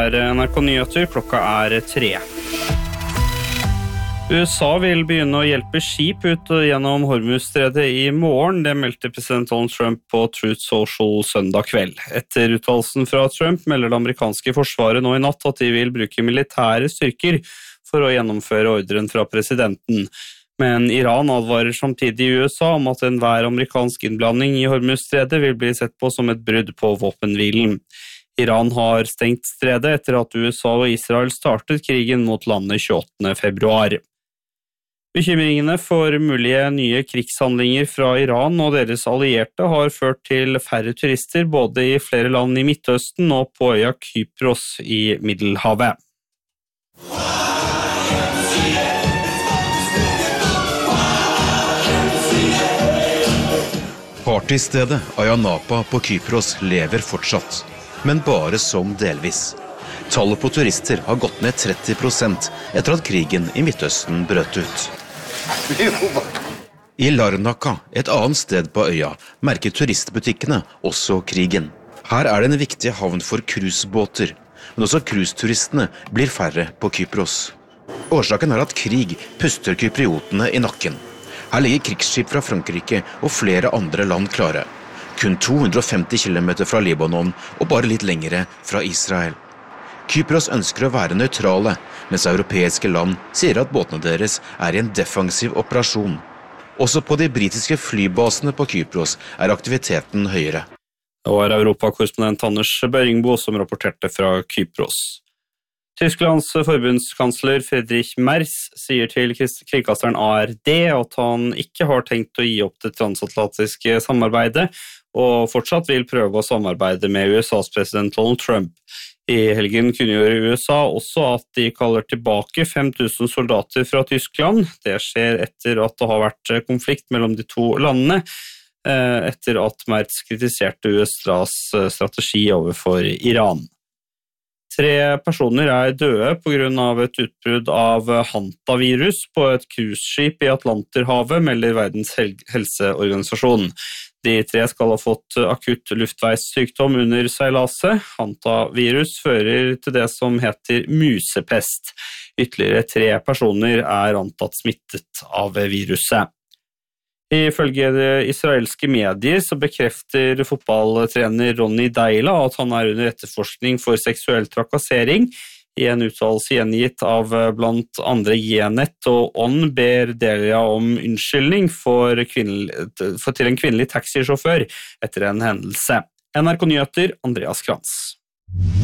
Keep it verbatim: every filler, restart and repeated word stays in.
er N R K Nyheter, klokka er tre. U S A vil begynne å hjelpe skip ut gjennom Hormuzstredet i morgen, det meldte president Donald Trump på Truth Social søndag kveld. Etter uttalelsen fra Trump melder det amerikanske forsvaret nå i natt at de vil bruke militære styrker for å gjennomføre ordren fra presidenten. Men Iran advarer samtidig i U S A om at enhver amerikansk innblanding i Hormuzstredet vil bli sett på som et brudd på våpenhvilen. Iran har stengt stredet etter at U S A og Israel startet krigen mot landet tjueåttende februar. Bekymringene for mulige nye krigshandlinger fra Iran og deres allierte har ført til færre turister både i flere land i Midtøsten og på øya Kypros i Middelhavet. Partystedet Ayia Napa på Kypros lever fortsatt, men bare som delvis. Tallet på turister har gått ned tretti prosent etter at krigen i Midtøsten brøt ut. I Larnaca, et annet sted på øya, merker turistbutikkene også krigen. Her er det en viktig havn for cruisebåter, men også cruiseturistene blir færre på Kypros. Årsaken er at krig puster kypriotene i nakken. Her ligger krigsskip fra Frankrike og flere andre land klare. Kun to hundre og femti kilometer fra Libanon og bare litt lengre fra Israel. Kypros ønsker å være nøytrale, mens europeiske land sier at båtene deres er i en defensiv operasjon. Også på de britiske flybasene på Kypros er aktiviteten høyere. Det var europakorrespondent Anders Børingbo som rapporterte fra Kypros. Tysklands forbundskansler Friedrich Merz sier til kringkasteren A R D at han ikke har tenkt å gi opp det transatlantiske samarbeidet, og fortsatt vil prøve å samarbeide med U S A's president Donald Trump. I helgen kunngjorde U S A også at de kaller tilbake fem tusen soldater fra Tyskland. Det skjer etter at det har vært konflikt mellom de to landene, etter at Merz kritiserte U S A's strategi overfor Iran. Tre personer er døde på grunn av et utbrudd av hantavirus på et cruiseskip i Atlanterhavet, melder Verdens helseorganisasjon. De tre skal ha fått akutt luftveissykdom under seilaset. Hantavirus fører til det som heter musepest. Ytterligere tre personer er antatt smittet av viruset. Ifølge det israelske medier så bekrefter fotballtrener Ronny Deila at han er under etterforskning for seksuell trakassering. I en uttalelse gjengitt av blant andre G-nett og On ber Delia om unnskyldning for, for til en kvinnelig taxisjåfør etter en hendelse. N R K Nyheter, Andreas Krantz.